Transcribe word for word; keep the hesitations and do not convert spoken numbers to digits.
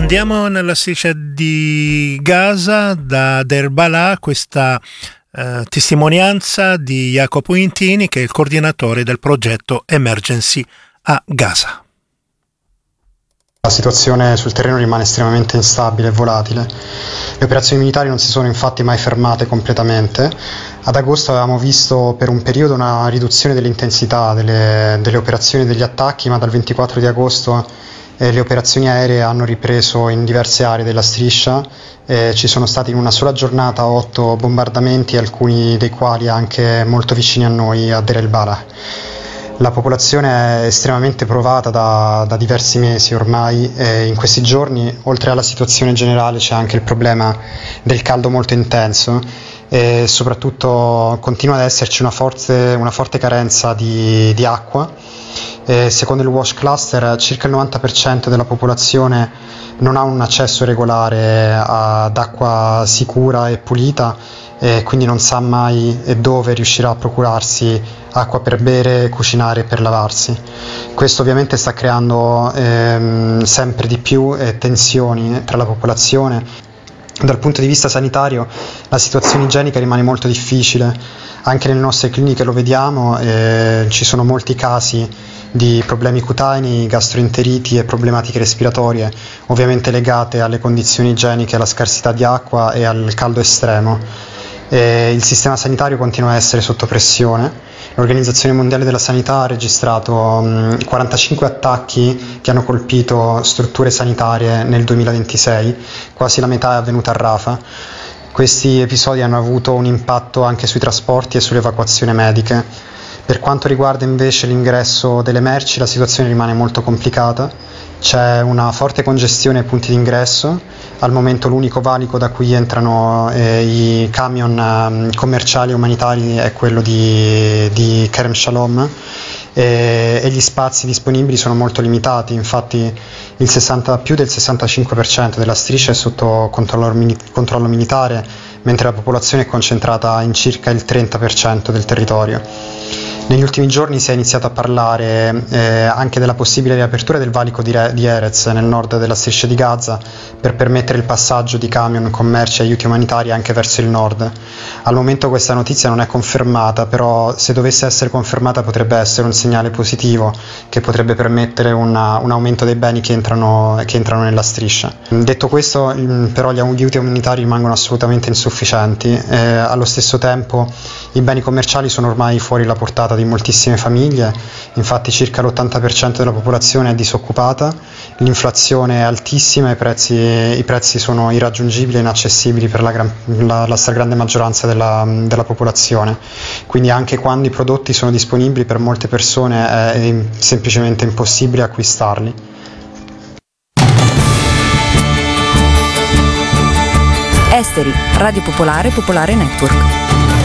Andiamo nella striscia di Gaza, da Derbala, questa eh, testimonianza di Jacopo Intini, che è il coordinatore del progetto Emergency a Gaza. La situazione sul terreno rimane estremamente instabile e volatile. Le operazioni militari non si sono infatti mai fermate completamente. Ad agosto avevamo visto per un periodo una riduzione dell'intensità delle, delle operazioni e degli attacchi, ma dal ventiquattro di agosto eh, le operazioni aeree hanno ripreso in diverse aree della striscia. Eh, ci sono stati in una sola giornata otto bombardamenti, alcuni dei quali anche molto vicini a noi, a Deir el-Balah. La popolazione è estremamente provata da, da diversi mesi ormai e in questi giorni, oltre alla situazione generale, c'è anche il problema del caldo molto intenso e soprattutto continua ad esserci una forte, una forte carenza di, di acqua. E secondo il WASH Cluster circa il novanta per cento della popolazione non ha un accesso regolare ad acqua sicura e pulita, e quindi non sa mai e dove riuscirà a procurarsi acqua per bere, cucinare e per lavarsi. Questo ovviamente sta creando ehm, sempre di più eh, tensioni tra la popolazione. Dal punto di vista sanitario la situazione igienica rimane molto difficile, anche nelle nostre cliniche lo vediamo, eh, ci sono molti casi di problemi cutanei, gastroenteriti e problematiche respiratorie, ovviamente legate alle condizioni igieniche, alla scarsità di acqua e al caldo estremo. E il sistema sanitario continua a essere sotto pressione. L'Organizzazione Mondiale della Sanità ha registrato um, quarantacinque attacchi che hanno colpito strutture sanitarie nel duemilaventisei, quasi la metà è avvenuta a Rafah. Questi episodi hanno avuto un impatto anche sui trasporti e sulle evacuazioni mediche. Per quanto riguarda invece l'ingresso delle merci, la situazione rimane molto complicata. C'è una forte congestione ai punti d'ingresso. Al momento l'unico valico da cui entrano eh, i camion eh, commerciali e umanitari è quello di, di Kerem Shalom e, e gli spazi disponibili sono molto limitati. Infatti il sessanta, più del sessantacinque per cento della striscia è sotto controllo, controllo militare, mentre la popolazione è concentrata in circa il trenta per cento del territorio. Negli ultimi giorni si è iniziato a parlare eh, anche della possibile riapertura del valico di, Re- di Erez nel nord della striscia di Gaza per permettere il passaggio di camion con merci e aiuti umanitari anche verso il nord. Al momento questa notizia non è confermata, però se dovesse essere confermata potrebbe essere un segnale positivo che potrebbe permettere una, un aumento dei beni che entrano, che entrano nella striscia. Detto questo, però gli aiuti umanitari rimangono assolutamente insufficienti. Eh, allo stesso tempo i beni commerciali sono ormai fuori la portata di moltissime famiglie, infatti circa l'ottanta per cento della popolazione è disoccupata, l'inflazione è altissima e i prezzi, i prezzi sono irraggiungibili e inaccessibili per la, gran, la, la stragrande maggioranza della, della popolazione, quindi anche quando i prodotti sono disponibili per molte persone è, è semplicemente impossibile acquistarli. Esteri, Radio Popolare, Popolare Network.